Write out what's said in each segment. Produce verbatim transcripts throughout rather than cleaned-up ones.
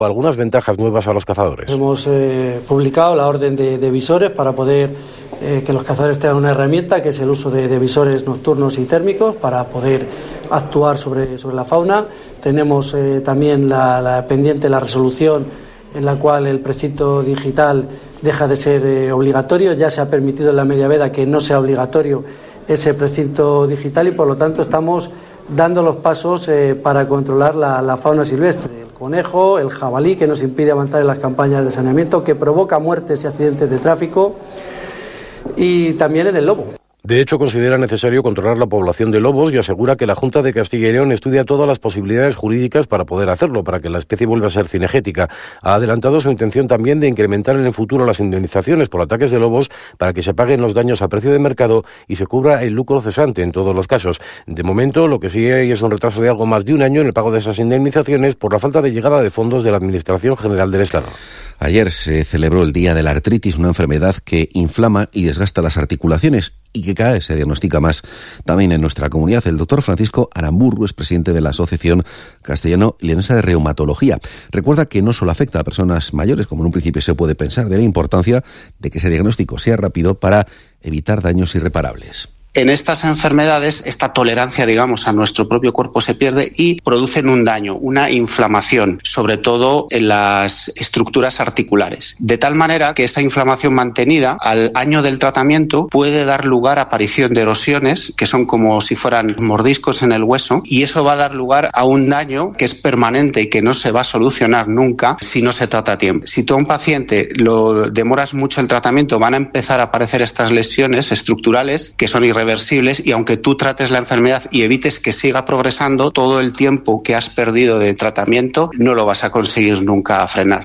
algunas ventajas nuevas a los cazadores. Hemos eh, publicado la orden de, de visores para poder eh, que los cazadores tengan una herramienta que es el uso de, de visores nocturnos y térmicos para poder actuar sobre, sobre la fauna. Tenemos eh, también la, la pendiente la resolución en la cual el precinto digital deja de ser eh, obligatorio. Ya se ha permitido en la media veda que no sea obligatorio ese precinto digital y por lo tanto estamos dando los pasos eh, para controlar la, la fauna silvestre. Conejo, el jabalí, que nos impide avanzar en las campañas de saneamiento, que provoca muertes y accidentes de tráfico, y también en el lobo. De hecho, considera necesario controlar la población de lobos y asegura que la Junta de Castilla y León estudia todas las posibilidades jurídicas para poder hacerlo, para que la especie vuelva a ser cinegética. Ha adelantado su intención también de incrementar en el futuro las indemnizaciones por ataques de lobos para que se paguen los daños a precio de mercado y se cubra el lucro cesante en todos los casos. De momento, lo que sí hay es un retraso de algo más de un año en el pago de esas indemnizaciones por la falta de llegada de fondos de la Administración General del Estado. Ayer se celebró el Día de la Artritis, una enfermedad que inflama y desgasta las articulaciones y que cada vez se diagnostica más también en nuestra comunidad. El doctor Francisco Aramburu es presidente de la Asociación Castellano-Leonesa de Reumatología. Recuerda que no solo afecta a personas mayores, como en un principio se puede pensar, de la importancia de que ese diagnóstico sea rápido para evitar daños irreparables. En estas enfermedades, esta tolerancia, digamos, a nuestro propio cuerpo se pierde y producen un daño, una inflamación, sobre todo en las estructuras articulares. De tal manera que esa inflamación mantenida al año del tratamiento puede dar lugar a aparición de erosiones, que son como si fueran mordiscos en el hueso, y eso va a dar lugar a un daño que es permanente y que no se va a solucionar nunca si no se trata a tiempo. Si tú a un paciente lo demoras mucho el tratamiento, van a empezar a aparecer estas lesiones estructurales que son irreversibles. Reversibles, y aunque tú trates la enfermedad y evites que siga progresando, todo el tiempo que has perdido de tratamiento no lo vas a conseguir nunca frenar.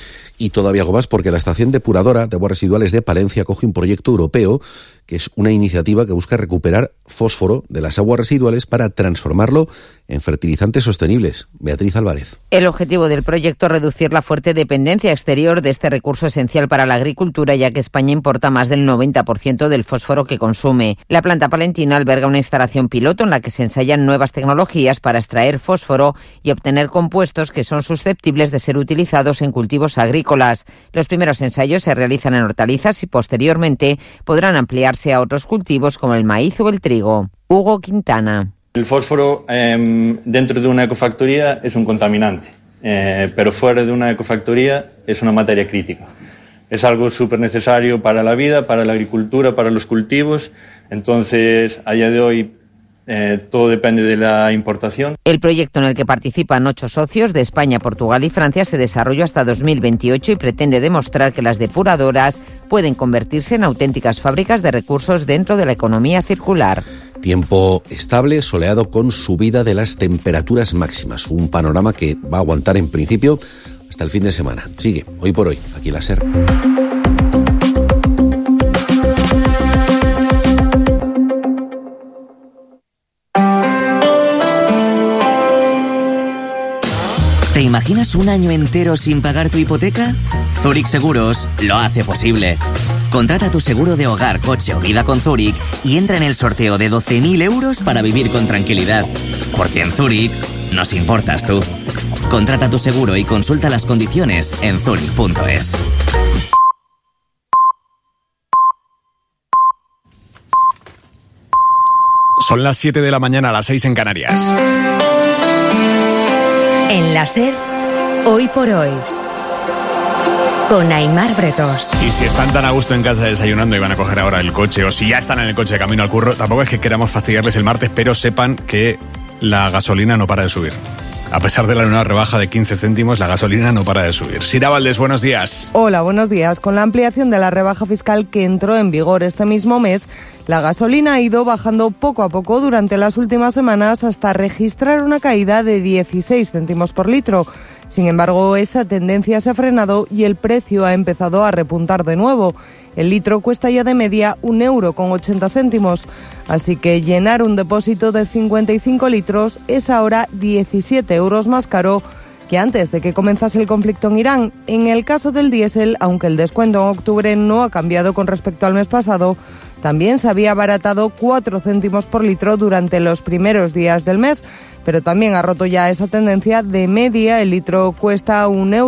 Y todavía algo más, porque la estación depuradora de aguas residuales de Palencia acoge un proyecto europeo que es una iniciativa que busca recuperar fósforo de las aguas residuales para transformarlo en fertilizantes sostenibles. Beatriz Álvarez. El objetivo del proyecto es reducir la fuerte dependencia exterior de este recurso esencial para la agricultura, ya que España importa más del noventa por ciento del fósforo que consume. La planta palentina alberga una instalación piloto en la que se ensayan nuevas tecnologías para extraer fósforo y obtener compuestos que son susceptibles de ser utilizados en cultivos agrícolas. Los primeros ensayos se realizan en hortalizas y posteriormente podrán ampliarse a otros cultivos como el maíz o el trigo. Hugo Quintana. El fósforo eh, dentro de una ecofactoría es un contaminante, eh, pero fuera de una ecofactoría es una materia crítica. Es algo súper necesario para la vida, para la agricultura, para los cultivos. Entonces, a día de hoy, Eh, todo depende de la importación. El proyecto, en el que participan ocho socios de España, Portugal y Francia, se desarrolló hasta dos mil veintiocho y pretende demostrar que las depuradoras pueden convertirse en auténticas fábricas de recursos dentro de la economía circular. Tiempo estable, soleado, con subida de las temperaturas máximas. Un panorama que va a aguantar en principio hasta el fin de semana. Sigue, hoy por hoy, aquí la SER. ¿Te imaginas un año entero sin pagar tu hipoteca? Zurich Seguros lo hace posible. Contrata tu seguro de hogar, coche o vida con Zurich y entra en el sorteo de doce mil euros para vivir con tranquilidad. Porque en Zurich nos importas tú. Contrata tu seguro y consulta las condiciones en zurich punto es. Son las siete de la mañana, a las seis en Canarias. En la SER, hoy por hoy, con Aimar Bretos. Y si están tan a gusto en casa desayunando y van a coger ahora el coche, o si ya están en el coche de camino al curro, tampoco es que queramos fastidiarles el martes, pero sepan que la gasolina no para de subir. A pesar de la nueva rebaja de quince céntimos, la gasolina no para de subir. Sira Valdés, buenos días. Hola, buenos días. Con la ampliación de la rebaja fiscal que entró en vigor este mismo mes, la gasolina ha ido bajando poco a poco durante las últimas semanas hasta registrar una caída de dieciséis céntimos por litro. Sin embargo, esa tendencia se ha frenado y el precio ha empezado a repuntar de nuevo. El litro cuesta ya de media un euro con ochenta céntimos, así que llenar un depósito de cincuenta y cinco litros es ahora diecisiete euros más caro que antes de que comenzase el conflicto en Irán. En el caso del diésel, aunque el descuento en octubre no ha cambiado con respecto al mes pasado, también se había abaratado cuatro céntimos por litro durante los primeros días del mes, pero también ha roto ya esa tendencia. De media, el litro cuesta un euro.